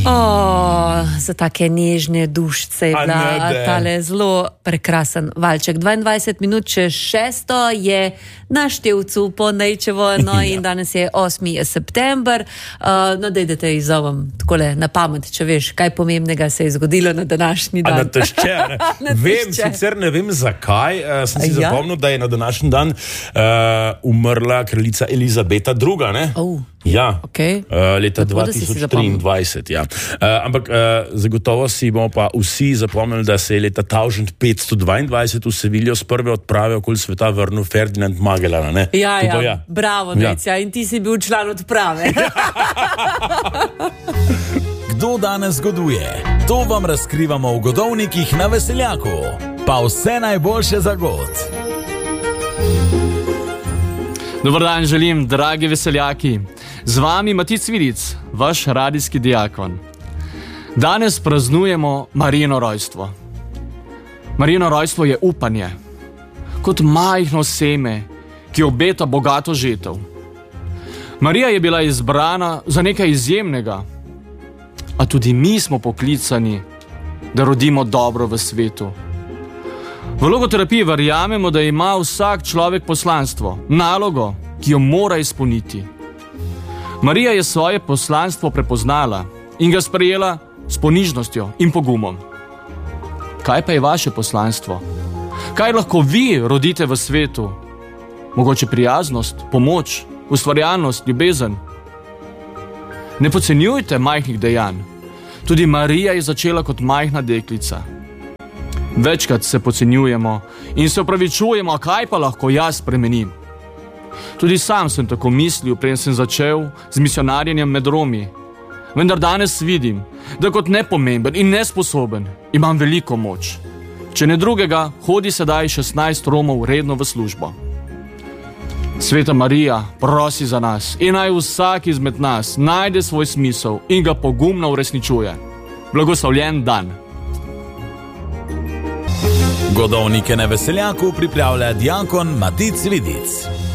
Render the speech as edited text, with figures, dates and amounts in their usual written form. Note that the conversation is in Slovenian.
Za take nežne dušice je bila tale zelo prekrasen valček. 22 minut čez 6 je na števcu po Nejčevo, in danes je 8. september. Dajte izzovem takole na pamet, če veš, kaj pomembnega se je zgodilo na današnji dan. Na tešče, ne? Vem, sicer ne vem zakaj, sem si zapomnil, da je na današnji dan umrla kraljica Elizabeta II, ne? Ja, leta 2023, ja. Ampak zagotovo si bomo pa vsi zapomnili, da se je leta 1522 v Seviljo s prve odprave okoli sveta vrnil Ferdinand Magellan, ne? Ja, bravo, Necija, in ti si bil član odprave. Kdo danes goduje? To vam razkrivamo v Godovnikih na Veseljaku. Pa vse najboljše za god. Dobar dan želim, dragi veseljaki. Z vami Matic Vidic, vaš radijski diakon. Danes praznujemo Marijino rojstvo. Marijino rojstvo je upanje, kot majhno seme, ki obeta bogato žetev. Marija je bila izbrana za nekaj izjemnega, a tudi mi smo poklicani, da rodimo dobro v svetu. V logoterapiji verjamemo, da ima vsak človek poslanstvo, nalogo, ki jo mora izpolniti. Marija je svoje poslanstvo prepoznala in ga sprejela s ponižnostjo in pogumom. Kaj pa je vaše poslanstvo? Kaj lahko vi rodite v svetu? Mogoče prijaznost, pomoč, ustvarjalnost, ljubezen? Ne podcenjujte majhnih dejanj. Tudi Marija je začela kot majhna deklica. Večkrat se podcenjujemo in se opravičujemo, kaj pa lahko jaz spremenim. Tudi sam sem tako mislil, preden sem začel z misionarjenjem med Romi. Vendar danes vidim, da kot nepomemben in nesposoben imam veliko moč. Če ne drugega, hodi sedaj 16 Romov redno v službo. Sveta Marija prosi za nas in naj vsak izmed nas najde svoj smisel in ga pogumno uresničuje. Blagoslovljen dan. Godovnike na Veseljaku pripravlja diakon Matic Vidic.